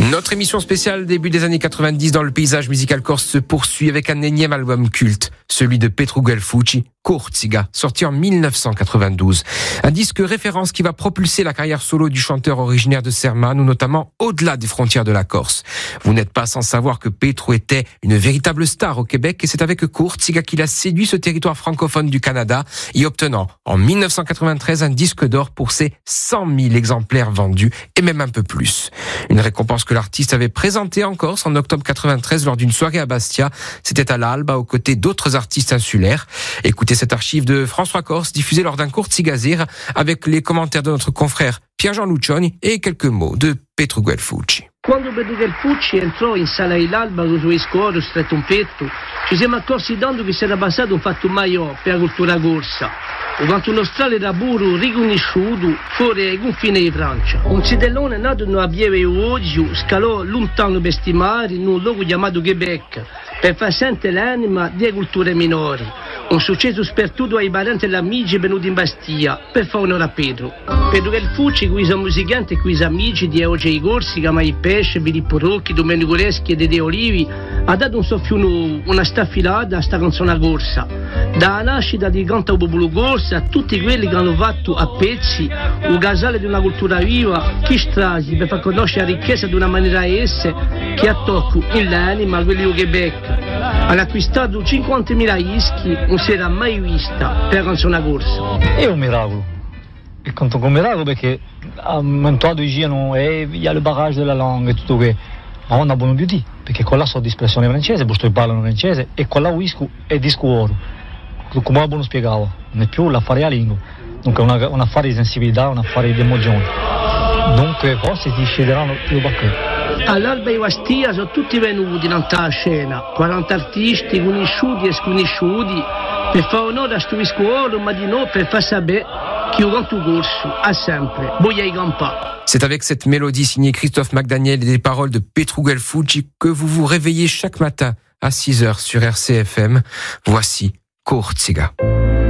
Notre émission spéciale début des années 90 dans le paysage musical corse se poursuit avec un énième album culte, celui de Petru Guelfucci, Kurtziga, sorti en 1992. Un disque référence qui va propulser la carrière solo du chanteur originaire de Serman ou notamment au-delà des frontières de la Corse. Vous n'êtes pas sans savoir que Petru était une véritable star au Québec et c'est avec Kurtziga qu'il a séduit ce territoire francophone du Canada y obtenant en 1993 un disque d'or pour ses 100 000 exemplaires vendus et même un peu plus. Une récompense que l'artiste avait présentée en Corse en octobre 93 lors d'une soirée à Bastia. C'était à l'Alba aux côtés d'autres artistes insulaires. Écoutez cette archive de François Corse diffusée lors d'un Kurtzigazir avec les commentaires de notre confrère Pierre-Jean Lucioni et quelques mots de Petru Guelfucci. Quando Petru Guelfucci entrò in sala dell'Alba con i suoi scuori, stretto un petto, ci siamo accorsi tanto che si era passato un fatto maior per la cultura corsa. Quanto uno strale raburo riconosciuto fuori ai confini di Francia. Un cidellone nato nella pieve oggi scalò lontano per stimare in un luogo chiamato Quebec per far sentire l'anima delle culture minori. Un successo sperduto ai parenti e agli amici venuti in Bastia per fare onore a Petru. Petru Guelfucci, qui sono musicanti e qui sono amici di Eugenio Corsi, Camai Pesce, Filippo Rocchi, Domenico Reschi e Dede Olivi, ha dato un soffio nuovo, una staffilata a sta canzone corsa. Dalla nascita di Canto Popolo Corsa a tutti quelli che hanno fatto a pezzi un casale di una cultura viva, chi strasi per far conoscere la ricchezza di una maniera esse che attocca in l'anima quelli di Quebec. Hanno acquistato 50.000 ischi, non si era mai vista per la canzone corsa. È un miracolo. E conto con un miracolo perché ha aumentato il giro e via il barrage della lingua e tutto che. Ma non ha buono beauty, perché con la so di espressione francese, poi parlano francese, e con la whisky è disco oro. Come la buono spiegava, non è più l'affare a lingua, dunque è un affare di sensibilità, un affare di emozione. Dunque forse si sceglieranno più perché. All'Alba di Bastia sono tutti venuti in alta scena, 40 artisti conosciuti e sconosciuti, per fare onore a questo disco oro, ma di no per far sapere che io canto corso, a sempre, voglia di campare. C'est avec cette mélodie signée Christophe McDaniel et des paroles de Petru Guelfucci que vous vous réveillez chaque matin à 6h sur RCFM. Voici Kurtziga.